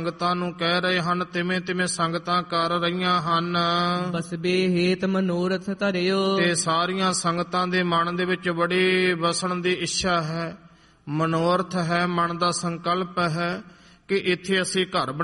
ਸੰਗਤਾਂ ਨੂੰ ਕਹਿ ਰਹੇ ਹਨ, ਤਿਵੇਂ ਤਿਵੇਂ ਸੰਗਤਾਂ ਕਰ ਰਹੀਆਂ ਹਨ। ਬਸਬੇ ਹੇਤ ਮਨੋਰਥ ਧਰਿਓ, ਤੇ ਸਾਰੀਆਂ ਸੰਗਤਾਂ ਦੇ ਮਨ ਦੇ ਵਿੱਚ ਬੜੀ ਵਸਣ ਦੀ ਇੱਛਾ ਹੈ, ਮਨੋਰਥ ਹੈ, ਮਨ ਦਾ ਸੰਕਲਪ ਹੈ ਕਿ ਇੱਥੇ ਅਸੀਂ ਘਰ